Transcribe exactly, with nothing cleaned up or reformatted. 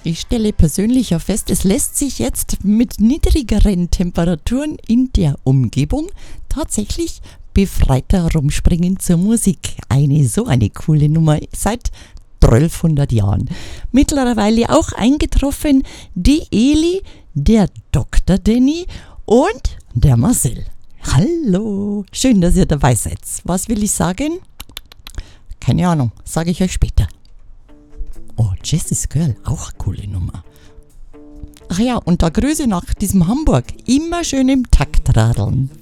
Ich stelle persönlich ja fest, es lässt sich jetzt mit niedrigeren Temperaturen in der Umgebung tatsächlich befreiter rumspringen zur Musik. Eine so eine coole Nummer seit zwölfhundert Jahren. Mittlerweile auch eingetroffen die Eli, der Doktor Danny und der Marcel. Hallo, schön, dass ihr dabei seid. Was will ich sagen? Keine Ahnung, sage ich euch später. Oh, Jessie's Girl, auch eine coole Nummer. Ach ja, und da Grüße nach diesem Hamburg. Immer schön im Takt radeln.